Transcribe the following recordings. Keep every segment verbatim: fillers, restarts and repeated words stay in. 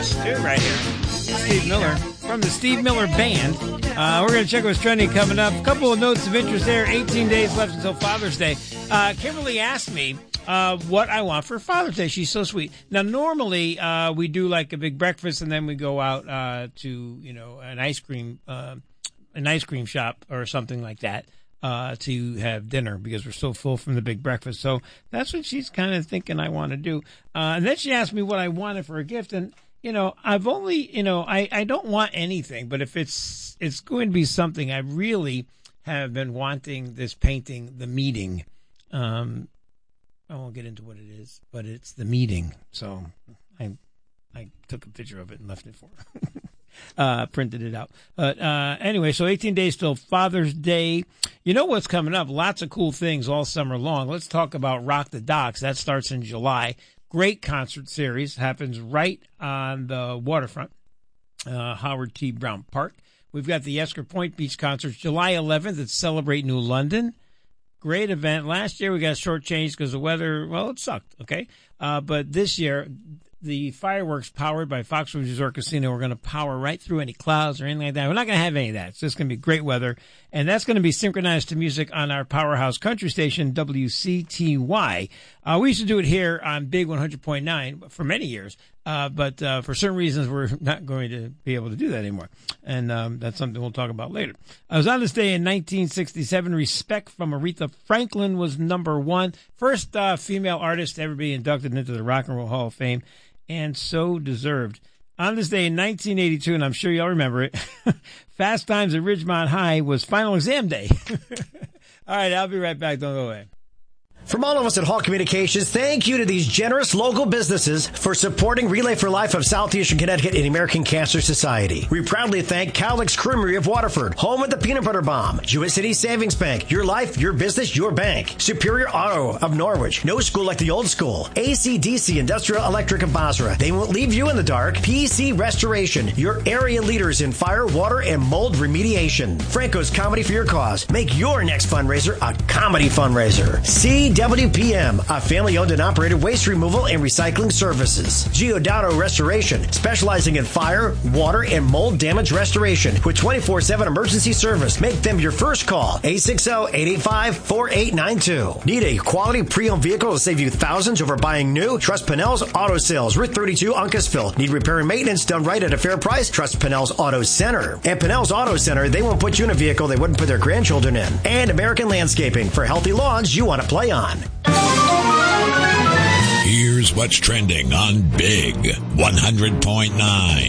best, too, right here. Steve Miller from the Steve Miller Band. Uh, we're going to check what's trending coming up. A couple of notes of interest there. eighteen days left until Father's Day. Uh, Kimberly asked me uh, what I want for Father's Day. She's so sweet. Now, normally uh, we do like a big breakfast and then we go out uh, to, you know, an ice cream, uh, an ice cream shop or something like that. Uh, to have dinner because we're so full from the big breakfast. So that's what she's kind of thinking I want to do. Uh, and then she asked me what I wanted for a gift. And, you know, I've only, you know, I, I don't want anything, but if it's, it's going to be something, I really have been wanting this painting, The Meeting. Um, I won't get into what it is, but it's The Meeting. So I, I took a picture of it and left it for her. Uh, printed it out. But uh, anyway, so eighteen days till Father's Day. You know what's coming up? Lots of cool things all summer long. Let's talk about Rock the Docks. That starts in July. Great concert series. Happens right on the waterfront, uh, Howard T. Brown Park. We've got the Esker Point Beach concerts July eleventh at Celebrate New London. Great event. Last year we got shortchanged because the weather, well, it sucked, okay? Uh, but this year, the fireworks powered by Foxwoods Resort Casino are going to power right through any clouds or anything like that. We're not going to have any of that. It's just going to be great weather. And that's going to be synchronized to music on our powerhouse country station, W C T Y. Uh, we used to do it here on Big one hundred point nine for many years. Uh, but uh, for certain reasons, we're not going to be able to do that anymore. And um, that's something we'll talk about later. I was on this day in nineteen sixty-seven. Respect from Aretha Franklin was number one. First uh, female artist to ever be inducted into the Rock and Roll Hall of Fame. And so deserved. On this day in nineteen eighty-two, and I'm sure y'all remember it, Fast Times at Ridgemont High was final exam day. All right, I'll be right back. Don't go away. From all of us at Hall Communications, thank you to these generous local businesses for supporting Relay for Life of Southeastern Connecticut and the American Cancer Society. We proudly thank Cowlick's Creamery of Waterford, home of the Peanut Butter Bomb, Jewett City Savings Bank, your life, your business, your bank, Superior Auto of Norwich, no school like the old school, A C D C Industrial Electric of Basra, they won't leave you in the dark, P C Restoration, your area leaders in fire, water, and mold remediation, Franco's Comedy for Your Cause, make your next fundraiser a comedy fundraiser, C W P M, a family-owned and operated waste removal and recycling services. Giordano Restoration, specializing in fire, water, and mold damage restoration with twenty-four seven emergency service. Make them your first call, eight six zero, eight eight five, four eight nine two. Need a quality pre-owned vehicle to save you thousands over buying new? Trust Pinnell's Auto Sales, Route thirty-two, Uncasville. Need repair and maintenance done right at a fair price? Trust Pinnell's Auto Center. At Pinnell's Auto Center, they won't put you in a vehicle they wouldn't put their grandchildren in. And American Landscaping, for healthy lawns you want to play on. Here's what's trending on Big one hundred point nine.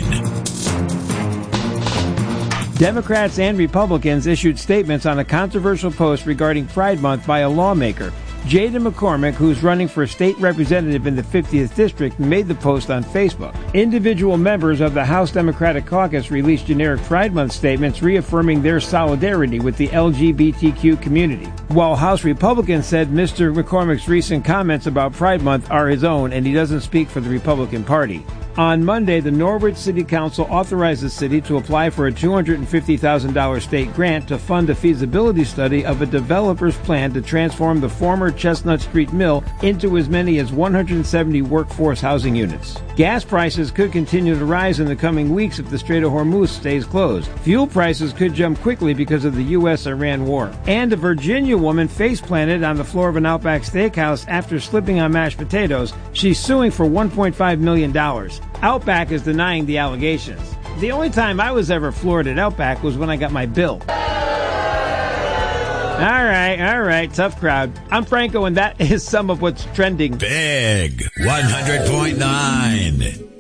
Democrats and Republicans issued statements on a controversial post regarding Pride Month by a lawmaker. Jada McCormick, who's running for state representative in the fiftieth District, made the post on Facebook. Individual members of the House Democratic Caucus released generic Pride Month statements reaffirming their solidarity with the L G B T Q community, while House Republicans said Mister McCormick's recent comments about Pride Month are his own and he doesn't speak for the Republican Party. On Monday, the Norwich City Council authorized the city to apply for a two hundred fifty thousand dollars state grant to fund a feasibility study of a developer's plan to transform the former Chestnut Street Mill into as many as one hundred seventy workforce housing units. Gas prices could continue to rise in the coming weeks if the Strait of Hormuz stays closed. Fuel prices could jump quickly because of the U S Iran war. And a Virginia woman face-planted on the floor of an Outback Steakhouse after slipping on mashed potatoes. She's suing for one point five million dollars. Outback is denying the allegations. The only time I was ever floored at Outback was when I got my bill. All right, all right, tough crowd. I'm Franco, and that is some of what's trending. Big one hundred point nine.